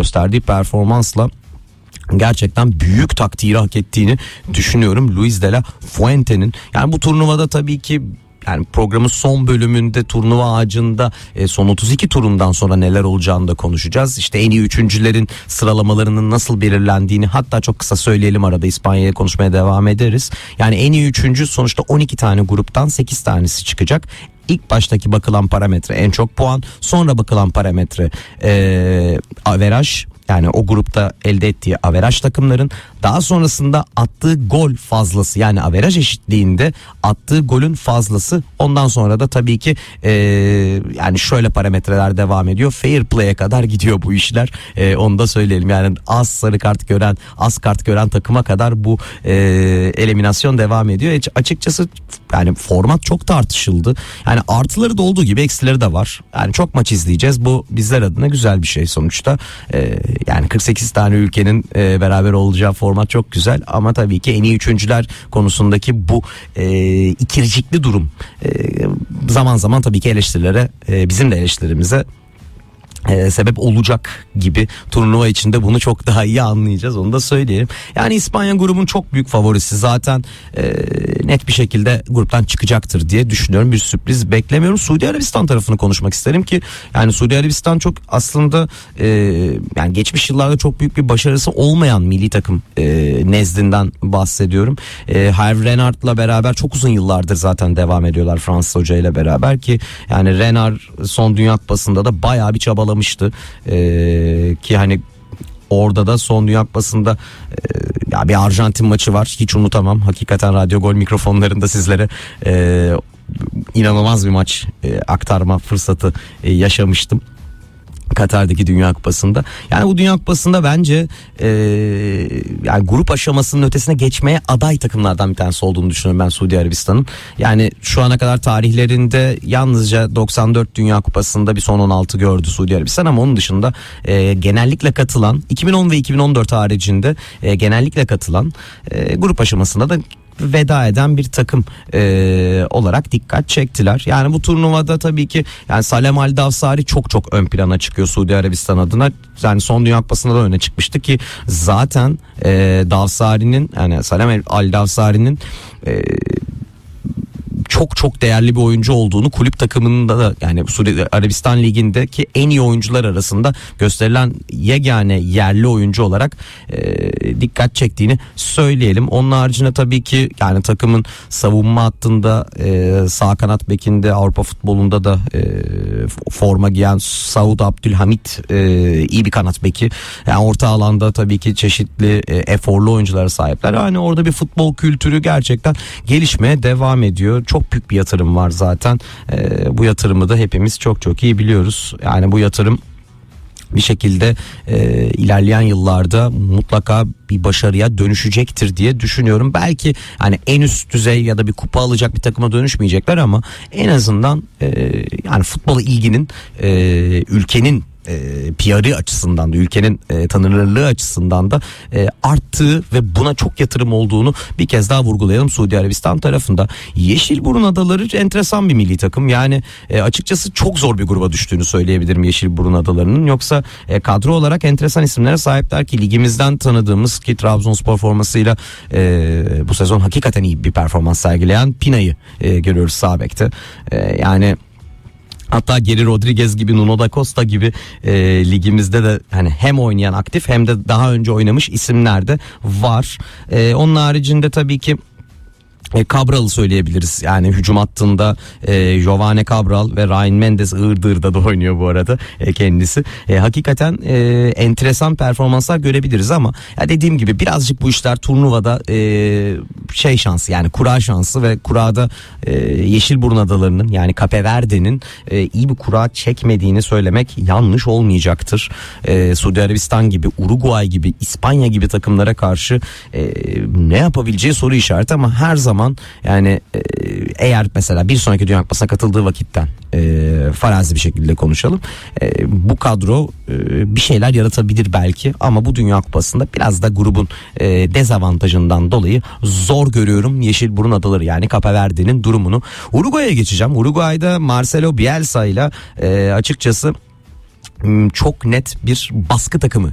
gösterdiği performansla gerçekten büyük takdiri hak ettiğini düşünüyorum Luis de la Fuente'nin. Yani bu turnuvada tabii ki, yani programın son bölümünde turnuva ağacında son 32 turundan sonra neler olacağını da konuşacağız. İşte en iyi üçüncülerin sıralamalarının nasıl belirlendiğini, hatta çok kısa söyleyelim, arada İspanya'ya konuşmaya devam ederiz. Yani en iyi üçüncü sonuçta 12 tane gruptan 8 tanesi çıkacak. İlk baştaki bakılan parametre en çok puan, sonra bakılan parametre averaj. Yani o grupta elde ettiği averaj takımların, daha sonrasında attığı gol fazlası, yani averaj eşitliğinde attığı golün fazlası. Ondan sonra da tabii ki yani şöyle parametreler devam ediyor. Fair play'e kadar gidiyor bu işler. Onu da söyleyelim. Yani az sarı kart gören, az kart gören takıma kadar bu eliminasyon devam ediyor. Açıkçası yani format çok tartışıldı. Yani artıları da olduğu gibi eksileri de var. Yani çok maç izleyeceğiz. Bu bizler adına güzel bir şey sonuçta. Yani 48 tane ülkenin beraber olacağı format çok güzel, ama tabii ki en iyi üçüncüler konusundaki bu ikircikli durum zaman zaman tabii ki eleştirilere, bizim de eleştirimize sebep olacak gibi. Turnuva içinde bunu çok daha iyi anlayacağız, onu da söyleyelim. Yani İspanya grubun çok büyük favorisi, zaten net bir şekilde gruptan çıkacaktır diye düşünüyorum. Bir sürpriz beklemiyorum. Suudi Arabistan tarafını konuşmak isterim ki yani Suudi Arabistan çok aslında yani geçmiş yıllarda çok büyük bir başarısı olmayan milli takım nezdinden bahsediyorum. Hervé Renard'la beraber çok uzun yıllardır zaten devam ediyorlar Fransız Hoca ile beraber, ki yani Renard son Dünya Kupası'nda da bayağı bir çabalamıştı. Ki hani orada da son Dünya Kupası'nda ya bir Arjantin maçı var, hiç unutamam. Hakikaten Radyo Gol mikrofonlarında sizlere inanılmaz bir maç aktarma fırsatı yaşamıştım Katar'daki Dünya Kupası'nda. Yani bu Dünya Kupası'nda bence yani grup aşamasının ötesine geçmeye aday takımlardan bir tanesi olduğunu düşünüyorum ben Suudi Arabistan'ın. Yani şu ana kadar tarihlerinde yalnızca 94 Dünya Kupası'nda bir son 16 gördü Suudi Arabistan, ama onun dışında genellikle katılan, 2010 ve 2014 haricinde genellikle katılan, grup aşamasında da veda eden bir takım olarak dikkat çektiler. Yani bu turnuvada tabii ki yani Salem Al Davsari çok çok ön plana çıkıyor Suudi Arabistan adına. Yani son Dünya Kupası'nda da öne çıkmıştı ki zaten Davsari'nin, yani Salem Al Davsari'nin çok çok değerli bir oyuncu olduğunu kulüp takımında da, yani Suudi Arabistan Ligi'ndeki en iyi oyuncular arasında gösterilen yegane yerli oyuncu olarak dikkat çektiğini söyleyelim. Onun haricinde tabii ki yani takımın savunma hattında, sağ kanat bekinde, Avrupa futbolunda da forma giyen Saud Abdülhamit iyi bir kanat beki. Yani orta alanda tabii ki çeşitli eforlu oyunculara sahipler. Yani orada bir futbol kültürü gerçekten gelişmeye devam ediyor. Çok büyük bir yatırım var zaten. Bu yatırımı da hepimiz çok çok iyi biliyoruz. Yani bu yatırım bir şekilde ilerleyen yıllarda mutlaka bir başarıya dönüşecektir diye düşünüyorum. Belki hani en üst düzey ya da bir kupa alacak bir takıma dönüşmeyecekler, ama en azından yani futbola ilginin ülkenin PR'ı açısından da, ülkenin tanınırlığı açısından da arttığı ve buna çok yatırım olduğunu bir kez daha vurgulayalım Suudi Arabistan tarafında. Yeşilburun Adaları enteresan bir milli takım. Yani açıkçası çok zor bir gruba düştüğünü söyleyebilirim Yeşilburun Adaları'nın. Yoksa kadro olarak enteresan isimlere sahipler ki ligimizden tanıdığımız, ki Trabzonspor formasıyla bu sezon hakikaten iyi bir performans sergileyen Pina'yı görüyoruz sağ bekte. Yani hatta Geri Rodriguez gibi, Nuno da Costa gibi ligimizde de hani hem oynayan aktif hem de daha önce oynamış isimler de var. Onun haricinde tabii ki Cabral'ı söyleyebiliriz. Yani hücum hattında Giovane Cabral ve Ryan Mendes, Iğdır'da da oynuyor bu arada kendisi. Hakikaten enteresan performanslar görebiliriz, ama ya dediğim gibi birazcık bu işler turnuvada şey şansı, yani kura şansı, ve kurada Yeşilburun Adaları'nın, yani Cape Verde'nin iyi bir kura çekmediğini söylemek yanlış olmayacaktır. Suudi Arabistan gibi, Uruguay gibi, İspanya gibi takımlara karşı ne yapabileceği soru işareti, ama her zaman yani eğer mesela bir sonraki Dünya Kupası'na katıldığı vakitten farazi bir şekilde konuşalım, bu kadro bir şeyler yaratabilir belki, ama bu Dünya Kupası'nda biraz da grubun dezavantajından dolayı zor görüyorum Yeşilburun Adaları, yani Cape Verde'nin durumunu. Uruguay'a geçeceğim. Uruguay'da Marcelo Bielsa ile açıkçası çok net bir baskı takımı